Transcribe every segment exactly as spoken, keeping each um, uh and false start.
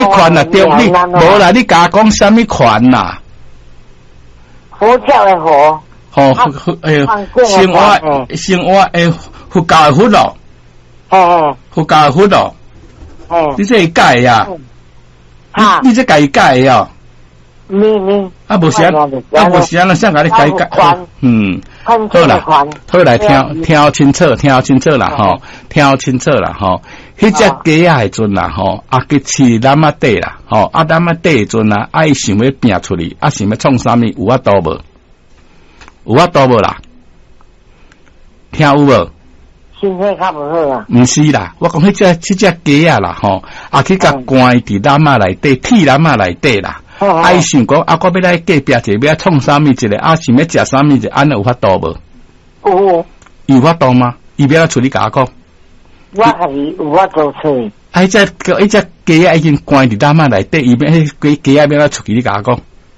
款啊，对，你无啦，你甲讲什么款呐？ 佛教的佛。 吼，诶，生活生活诶，佛教的佛咯。 嘿。 佛教的佛咯。 嘿。 你这改呀？ 哈。 你这改改呀？ 咪咪。 啊，无时啊，啊无时啊，咱想甲你改改。嗯。好啦，好来听听清楚，听清楚啦吼，听清楚啦吼。迄只鸡啊，迄阵啦吼，啊去饲咱啊底啦，吼啊咱啊底迄阵啊，啊伊想要拼出去，啊想要创啥物有法度无？有法度无啦？听有无？ 身体较无好啊。 毋是啦，我讲迄只迄只鸡啊啦吼，啊去甲关伫咱啊内底，铁咱啊内底啦。啊！伊想讲啊，我要来隔壁一个，要创啥物一个，啊，想要食啥物一个，安尼有法度无？ 有。 有法度吗？伊要处理甲我讲。 我家己有法度处。 啊！迄只迄只鸡啊，已经关伫咱妈内底，伊要迄鸡鸡啊，要来出去你甲我讲。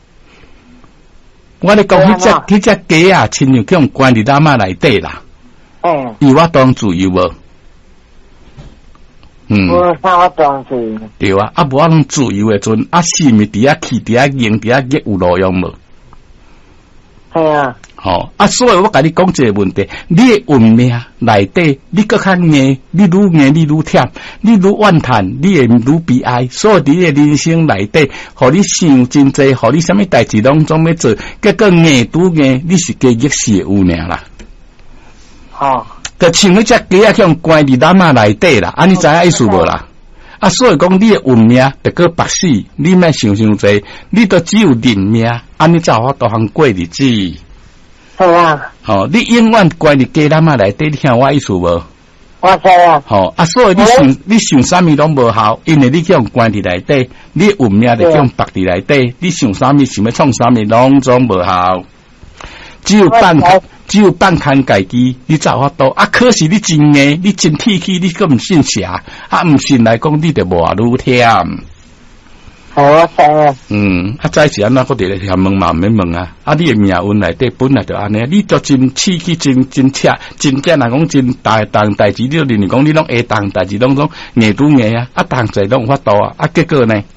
我咧讲迄只迄只鸡啊，亲像叫关伫咱妈内底啦。嗯。有法度自由无？嗯， 无啥我当自对啊，啊无啊，拢自由诶阵，啊是咪伫遐气，伫遐硬，伫遐热有路用无？ 系啊。 吼、哦，啊，所以我甲你讲一个问题，你诶运命内底，你搁较硬，你愈硬，你愈忝，你愈怨叹，你会愈悲哀。所以伫你诶人生内底，互你想真济，互你啥物代志拢总要做，结果硬拄硬，你是加逆势有尔啦。 好、哦。 就像迄只鸡啊，向关伫咱啊内底啦，啊，你知影意思无啦？啊，所以讲你诶运命得个白死，你莫想伤济，你都只有认命，安尼才有法度通过日子。 是啊。 吼、哦，你永远关伫鸡咱啊内底，你听我意思无？ 我知啊。 吼、哦，啊，所以你想、嗯、你想啥物拢无效，因为你向关伫内底，你运命就向白伫内底，你想啥物想要创啥物拢总无效，只有半。只有半看家己，你才有法度啊！可是你真硬，你真铁气，你佫毋信邪，啊，毋信来讲，你就无啊愈忝。 我知啊。 嗯，啊，再是安怎，我哋咧遐问嘛，毋免问啊！啊，你诶命运内底本来就安尼，你就真刺激，真真赤，真正来讲真大当代志，你就认为讲你拢下当代志拢总硬拄硬啊，啊，当侪拢有法度啊，啊，结果呢？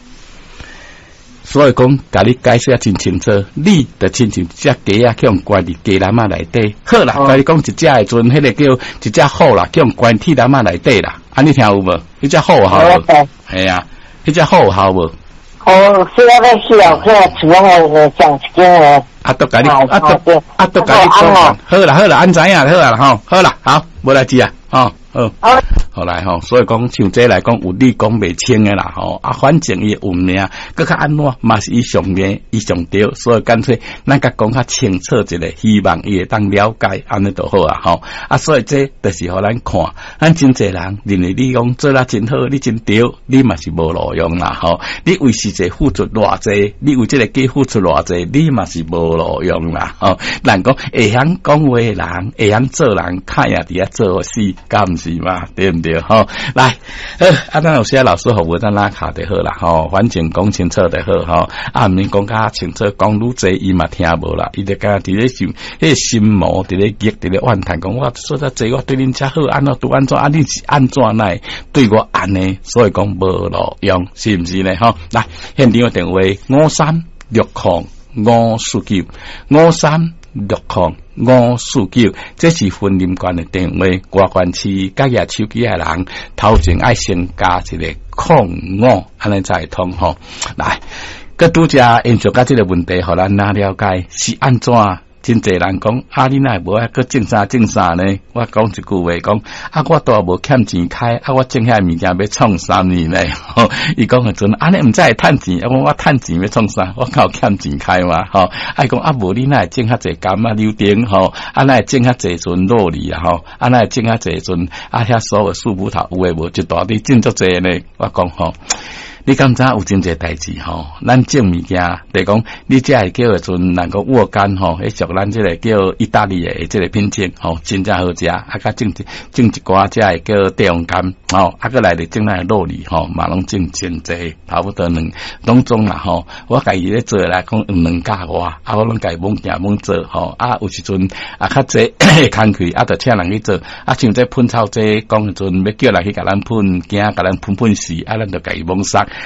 所以讲，甲你解释真清楚，你就亲像只鸡啊，向关伫鸡篮啊内底。好啦，甲、哦、你讲一只诶阵，迄、那个叫一只虎啦，向关铁篮啊内底啦。安尼听有无？迄只虎有效无？系啊，迄只虎有效无？ 哦，虽然咧是哦，即系主要诶讲一个诶。啊， 都甲你，啊都啊都甲你讲。好啦好啦，安知影好啦吼，好啦，好，无来志啊，吼。好，好来吼，所以讲像这来讲，有你讲袂清诶啦吼，啊，反正伊运命，搁较安怎嘛是伊上命，伊上对，所以干脆咱甲讲较清楚一个，希望伊会当了解，安尼就好啊吼，啊，所以这就是互咱看，咱真侪人认为你讲做啦真好，你真对，你嘛是无路用啦吼，你为世界付出偌济，你为这个家付出偌济，你嘛是无路用啦吼，人讲会晓讲话诶人，会晓做人，看也伫遐做事，敢毋是嘛？对毋对？吼，来，呃，啊，咱有些老师服务咱拉卡就好啦，吼，反正讲清楚就好，吼，啊，毋免讲较清楚，讲愈济伊嘛听无啦，伊就敢伫咧想，迄个心魔伫咧激，伫咧怨叹，讲我说遮济，我对恁遮好，安怎拄安怎，啊，恁是安怎来对我安尼，所以讲无路用，是毋是呢？吼，来，现场电话五三六空五四九五三。六空五四九，这是分林县的电话。外县市甲野手机的人，头前爱先加一个空五，安尼才会通吼。来，佮拄只延续甲这个问题，互咱哪了解是安怎？真侪人讲啊，你哪会无啊？佮种啥种啥呢？我讲一句话讲啊，我都无欠钱开，啊，我种遐物件要创啥物呢？吼，伊讲个阵，安尼毋知会趁钱，啊，我我趁钱要创啥？我靠欠钱开嘛，吼，啊，讲啊，无你哪会种遐济柑啊、柳丁吼，啊，哪会种遐济阵洛梨啊，吼，啊，哪会种遐济阵啊，遐所有树葡萄有诶无？一大堆种足济呢？我讲吼。你敢知有真侪代志吼？咱种物件，就讲你这会叫诶阵，能够握干吼，迄属咱这个叫意大利诶这个品种吼，真正好食。啊，甲种种一寡这会叫地黄柑吼，啊，个来咧种咱洛梨吼，嘛拢种真侪，差不多两拢种啦吼。我家己咧做来讲两家我，啊，我拢家猛行猛做吼。啊，有时阵啊较济工课，啊，就请人去做。啊，像这喷草这讲诶阵，要叫人去甲咱喷，惊甲咱喷喷死，啊，咱就家己猛杀。